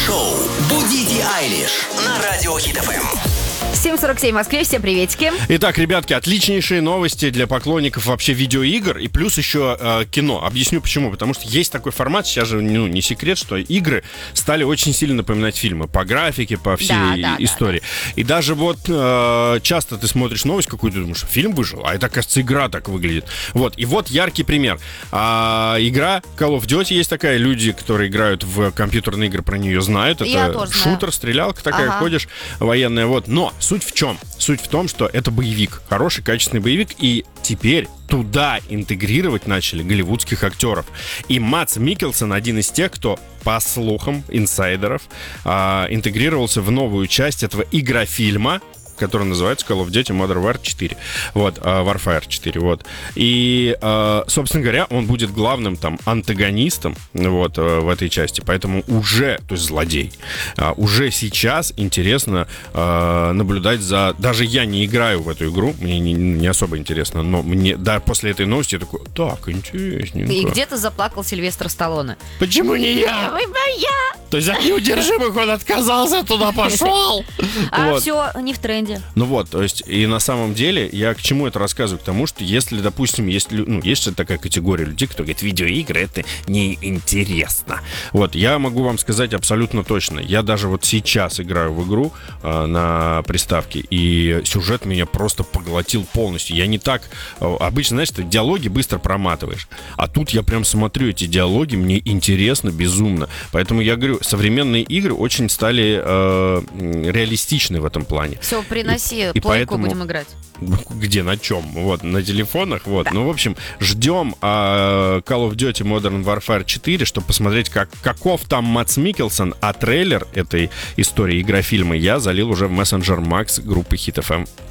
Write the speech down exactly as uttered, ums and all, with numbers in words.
Шоу «Будите Айлиш» на радио Хит эф эм. семь сорок семь в Москве, всем приветики. Итак, ребятки, отличнейшие новости для поклонников вообще видеоигр и плюс еще э, кино. Объясню почему. Потому что есть такой формат, сейчас же ну, не секрет, что игры стали очень сильно напоминать фильмы по графике, по всей Да, да, истории. да, да. И даже вот э, часто ты смотришь новость какую-то, думаешь, фильм вышел, а это, оказывается, игра так выглядит. Вот, и вот яркий пример. А, игра Call of Duty есть такая, люди, которые играют в компьютерные игры, про нее знают. Я Это тоже шутер, знаю. стрелялка такая, Ага. ходишь, военная, вот. Но суть в чем? Суть в том, что это боевик, хороший, качественный боевик, и теперь туда интегрировать начали голливудских актеров. И Мадс Миккелсен один из тех, кто, по слухам инсайдеров, а, интегрировался в новую часть этого игрофильма, который называется Call of Duty Modern Warfare четыре. Вот, uh, Warfare четыре, вот. И, uh, собственно говоря, он будет главным там антагонистом вот, uh, в этой части. Поэтому уже, то есть злодей, uh, уже сейчас интересно uh, наблюдать за... Даже я не играю в эту игру, мне не, не особо интересно, но мне, да, после этой новости я такой, так, интересненько. И где-то заплакал Сильвестр Сталлоне. Почему не я? Я. То есть от неудержимых он отказался, туда пошел. А Вот. все, не в тренде. Ну вот, то есть, и на самом деле, я к чему это рассказываю? К тому, что если, допустим, есть, лю- ну, есть же такая категория людей, кто говорит, видеоигры — это неинтересно. Вот, я могу вам сказать абсолютно точно. Я даже вот сейчас играю в игру э, на приставке, и сюжет меня просто поглотил полностью. Я не так... э, обычно, знаешь, ты диалоги быстро проматываешь, а тут я прям смотрю эти диалоги, мне интересно безумно. Поэтому я говорю, современные игры очень стали э, реалистичны в этом плане. Все, приноси И- и плойку, поэтому- будем играть. Где, на чем? Вот, на телефонах, вот. Ну, в общем, ждем а, Call of Duty Modern Warfare четыре, чтобы посмотреть, как, каков там Мадс Миккелсен, а трейлер этой истории игрофильма я залил уже в мессенджер Макс группы Хит эф эм.